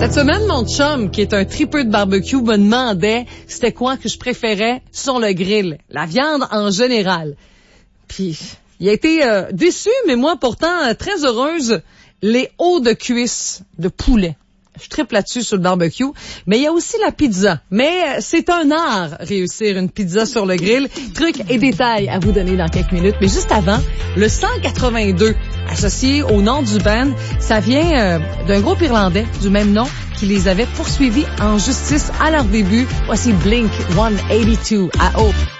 Cette semaine, mon chum, qui est un tripeux de barbecue, me demandait c'était quoi que je préférais sur le grill. La viande en général. Puis, il a été déçu, mais moi, pourtant, très heureuse, les hauts de cuisse de poulet. Je tripe là-dessus sur le barbecue. Mais il y a aussi la pizza. Mais c'est un art, réussir une pizza sur le grill. Trucs et détails à vous donner dans quelques minutes. Mais juste avant, le 182, associé au nom du band, ça vient d'un groupe irlandais du même nom qui les avait poursuivis en justice à leur début. Voici Blink 182 à Hope.